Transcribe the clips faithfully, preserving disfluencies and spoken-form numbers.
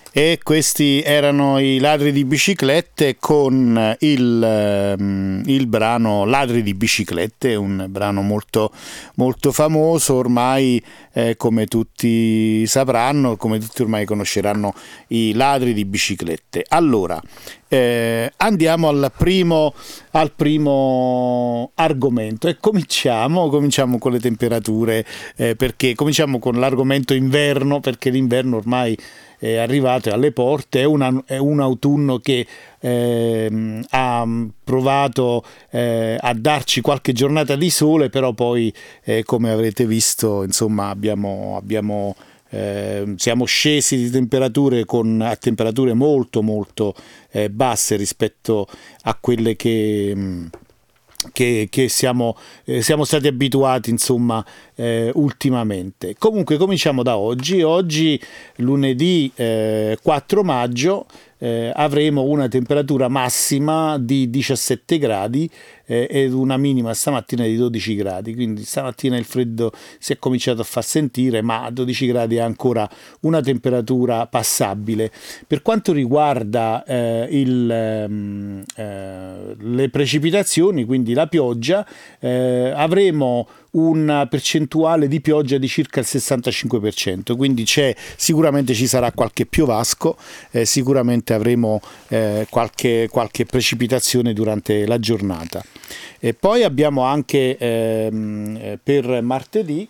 E questi erano i Ladri di Biciclette con il, um, il brano Ladri di Biciclette, un brano molto, molto famoso ormai, eh, come tutti sapranno, come tutti ormai conosceranno, i Ladri di Biciclette. Allora, eh, andiamo al primo, al primo argomento e cominciamo, cominciamo con le temperature, eh, perché cominciamo con l'argomento inverno, perché l'inverno ormai è arrivato alle porte. È, una, è un autunno che eh, ha provato eh, a darci qualche giornata di sole, però poi eh, come avrete visto, insomma, abbiamo, abbiamo eh, siamo scesi di temperature con, a temperature molto molto eh, basse rispetto a quelle che mh, Che, che siamo, eh, siamo stati abituati, insomma, eh, ultimamente. Comunque cominciamo da oggi. Oggi, lunedì eh, quattro maggio, eh, avremo una temperatura massima di diciassette gradi eh, ed una minima stamattina di dodici gradi. Quindi stamattina il freddo si è cominciato a far sentire, ma a dodici gradi è ancora una temperatura passabile. Per quanto riguarda eh, il, ehm, eh, le precipitazioni, quindi la pioggia, eh, avremo una percentuale di pioggia di circa il sessantacinque per cento, quindi c'è, sicuramente ci sarà qualche piovasco, eh, sicuramente avremo eh, qualche, qualche precipitazione durante la giornata. E poi abbiamo anche ehm, per martedì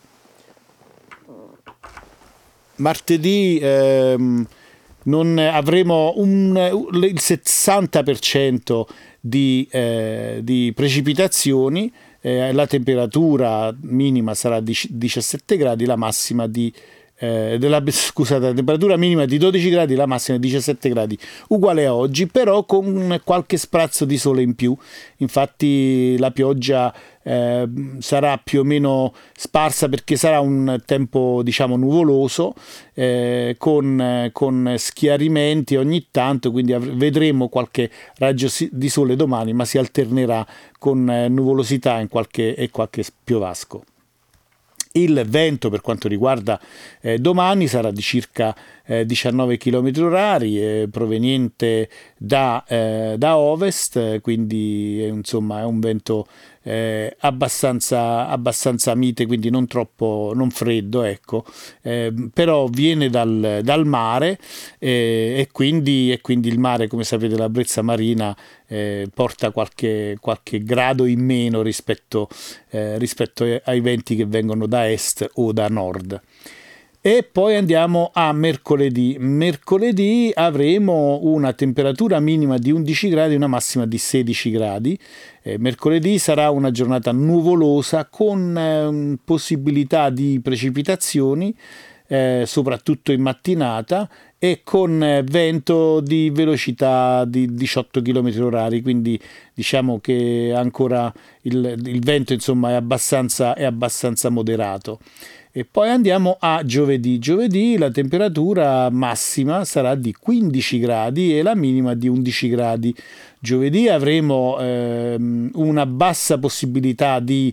martedì ehm, non avremo un, il sessanta per cento di, eh, di precipitazioni, eh, la temperatura minima sarà di diciassette gradi, la massima di eh, della, scusate, la temperatura minima di dodici gradi, la massima di diciassette gradi, uguale a oggi, però con qualche sprazzo di sole in più. Infatti la pioggia eh, sarà più o meno sparsa, perché sarà un tempo, diciamo, nuvoloso, eh, con, con schiarimenti ogni tanto, quindi av- vedremo qualche raggio si- di sole domani, ma si alternerà con eh, nuvolosità in qualche, e qualche piovasco. Il vento, per quanto riguarda eh, domani, sarà di circa eh, diciannove chilometri orari, eh, proveniente da, eh, da ovest, quindi eh, insomma è un vento eh, abbastanza, abbastanza mite, quindi non troppo, non freddo, ecco, eh, però viene dal, dal mare, eh, e, quindi, e quindi il mare, come sapete, la brezza marina eh, porta qualche, qualche grado in meno rispetto, eh, rispetto ai venti che vengono da est o da nord. E poi andiamo a mercoledì. Mercoledì avremo una temperatura minima di undici gradi e una massima di sedici gradi. Eh, mercoledì sarà una giornata nuvolosa con eh, possibilità di precipitazioni, eh, soprattutto in mattinata, e con eh, vento di velocità di diciotto chilometri orari, quindi diciamo che ancora il, il vento, insomma, è abbastanza, è abbastanza moderato. E poi andiamo a giovedì. Giovedì la temperatura massima sarà di quindici gradi e la minima di undici gradi. Giovedì avremo ehm, una bassa possibilità di,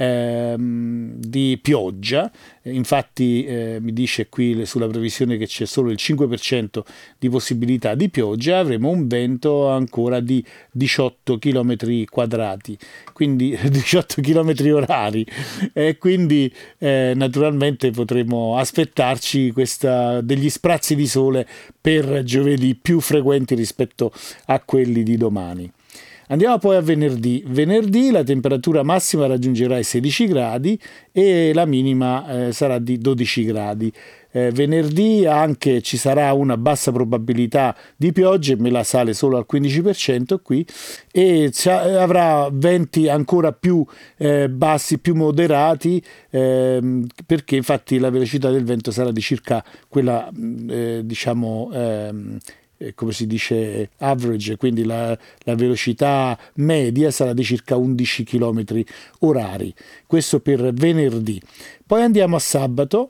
ehm, di pioggia. Infatti eh, mi dice qui sulla previsione che c'è solo il cinque per cento di possibilità di pioggia. Avremo un vento ancora di diciotto chilometri quadrati, quindi diciotto chilometri orari, e quindi eh, naturalmente potremo aspettarci questa, degli sprazzi di sole per giovedì più frequenti rispetto a quelli di domani. Andiamo poi a venerdì. Venerdì la temperatura massima raggiungerà i sedici gradi e la minima eh, sarà di dodici gradi. Eh, venerdì anche ci sarà una bassa probabilità di pioggia, me la sale solo al quindici per cento qui, e avrà venti ancora più eh, bassi, più moderati, eh, perché infatti la velocità del vento sarà di circa quella, eh, diciamo, ehm, come si dice, average, quindi la, la velocità media sarà di circa undici chilometri orari. Questo per venerdì. Poi andiamo a sabato.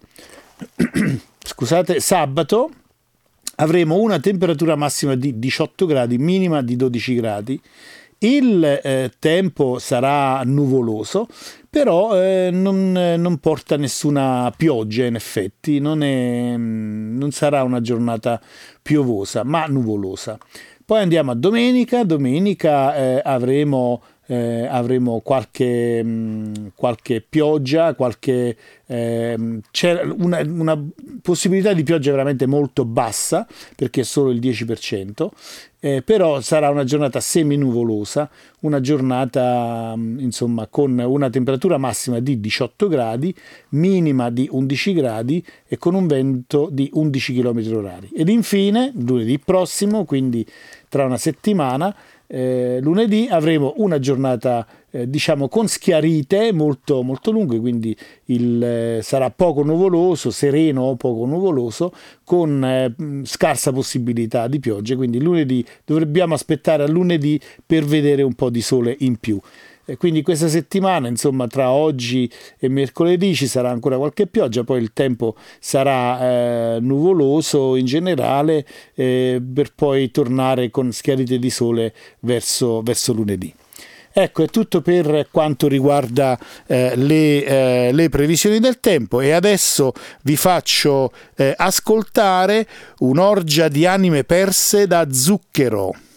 Scusate, sabato avremo una temperatura massima di diciotto gradi, minima di dodici gradi. Il eh, tempo sarà nuvoloso, però eh, non, non porta nessuna pioggia, in effetti non è, non non sarà una giornata piovosa ma nuvolosa. Poi andiamo a domenica, domenica eh, avremo, eh, avremo qualche, mh, qualche pioggia, qualche, eh, c'è una, una possibilità di pioggia veramente molto bassa perché è solo il dieci per cento, eh, però sarà una giornata seminuvolosa, una giornata mh, insomma con una temperatura massima di diciotto gradi, minima di undici gradi e con un vento di undici chilometri orari. Ed infine lunedì prossimo, quindi tra una settimana, eh, lunedì avremo una giornata eh, diciamo con schiarite molto, molto lunghe, quindi il, eh, sarà poco nuvoloso, sereno o poco nuvoloso, con eh, scarsa possibilità di piogge, quindi lunedì dobbiamo aspettare a lunedì per vedere un po' di sole in più. E quindi questa settimana, insomma, tra oggi e mercoledì ci sarà ancora qualche pioggia, poi il tempo sarà eh, nuvoloso in generale, eh, per poi tornare con schiarite di sole verso, verso lunedì. Ecco, è tutto per quanto riguarda eh, le, eh, le previsioni del tempo, e adesso vi faccio eh, ascoltare un'orgia di anime perse da Zucchero.